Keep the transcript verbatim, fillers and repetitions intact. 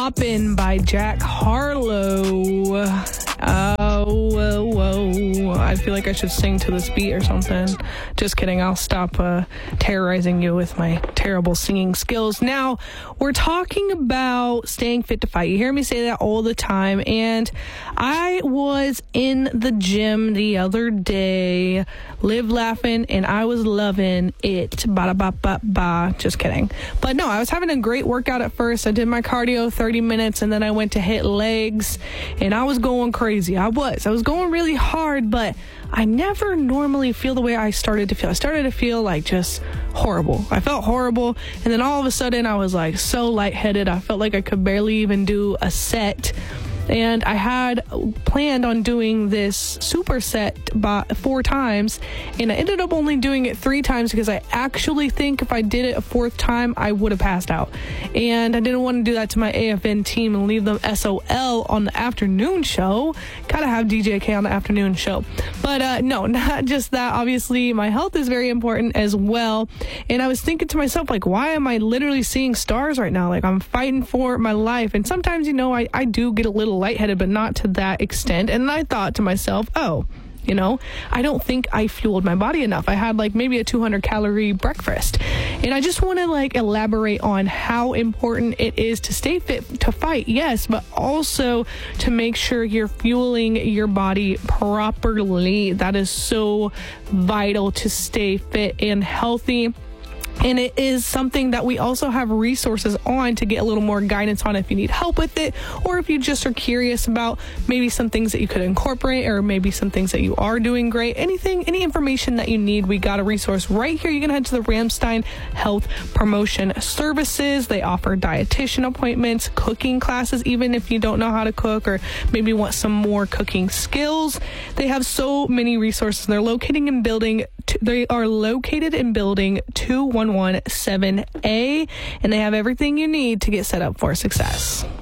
Hoppin' by Jack Harlow. Oh, whoa, whoa. I feel like I should sing to this beat or something. Just kidding. I'll stop uh, terrorizing you with my terrible singing skills. Now, we're talking about staying fit to fight. You hear me say that all the time. And I was in the gym the other day, live laughing, and I was loving it. Ba ba ba ba. Just kidding. But no, I was having a great workout at first. I did my cardio thirty minutes, and then I went to hit legs, and I was going crazy. I was. I was going really hard, but I never normally feel the way I started to feel. I started to feel like just horrible. I felt horrible, and then all of a sudden I was like so lightheaded. I felt like I could barely even do a set. And I had planned on doing this superset by four times, and I ended up only doing it three times because I actually think if I did it a fourth time, I would have passed out. And I didn't want to do that to my A F N team and leave them S O L on the afternoon show. Gotta have D J K on the afternoon show. But uh, no, not just that. Obviously, my health is very important as well. And I was thinking to myself, like, why am I literally seeing stars right now? Like, I'm fighting for my life. And sometimes, you know, I, I do get a little lightheaded, but not to that extent. And I thought to myself, oh, you know, I don't think I fueled my body enough. I had like maybe a two hundred calorie breakfast. And I just want to like elaborate on how important it is to stay fit to fight, yes, but also to make sure you're fueling your body properly. That is so vital to stay fit and healthy. And it is something that we also have resources on to get a little more guidance on if you need help with it, or if you just are curious about maybe some things that you could incorporate, or maybe some things that you are doing great. Anything, any information that you need, we got a resource right here. You can head to the Ramstein Health Promotion Services. They offer dietitian appointments, cooking classes, even if you don't know how to cook or maybe want some more cooking skills. They have so many resources. They're located in building They are located in building two one one seven A, and they have everything you need to get set up for success.